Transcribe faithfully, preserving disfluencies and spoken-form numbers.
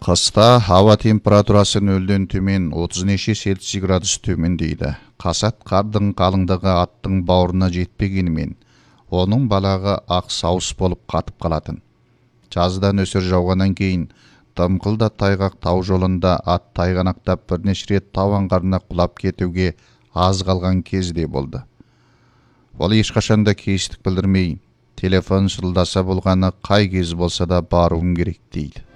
Қыста ауа температурасы нөлден төмен отыз неше цельсий градус төмендейді. Қасат қардың қалыңдығы аттың бауырына жетпегенімен, оның балағы ақ сауыс болып қатып қалатын. Жазда нөсер жауғаннан кейін, дымқылда тайғақ тау жолында ат тайғанақтап бірнеше рет тау аңғарына құлап кетуге аз қалған кезде болды. Ол ешқашанда кейістік білдірмей, телефон шырылдаса болғаны қай кез болса да баруым керек дейді.